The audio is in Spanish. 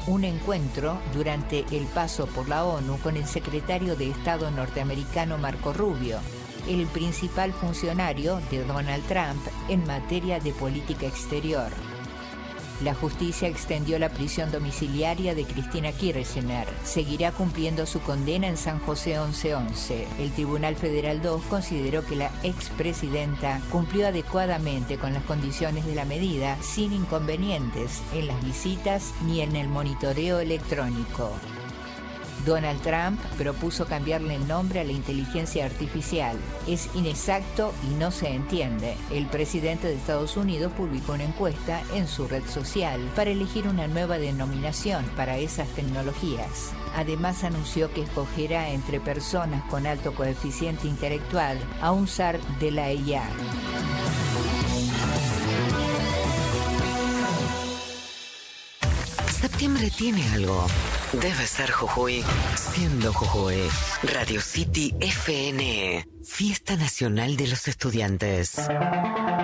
un encuentro durante el paso por la ONU con el secretario de Estado norteamericano Marco Rubio, el principal funcionario de Donald Trump en materia de política exterior. La justicia extendió la prisión domiciliaria de Cristina Kirchner. Seguirá cumpliendo su condena en San José 1111. El Tribunal Federal 2 consideró que la expresidenta cumplió adecuadamente con las condiciones de la medida, sin inconvenientes en las visitas ni en el monitoreo electrónico. Donald Trump propuso cambiarle el nombre a la inteligencia artificial. Es inexacto y no se entiende. El presidente de Estados Unidos publicó una encuesta en su red social para elegir una nueva denominación para esas tecnologías. Además anunció que escogerá entre personas con alto coeficiente intelectual a un zar de la IA. Septiembre tiene algo. Debe ser Jujuy. Siendo Jujuy. Radio City FN. Fiesta Nacional de los Estudiantes.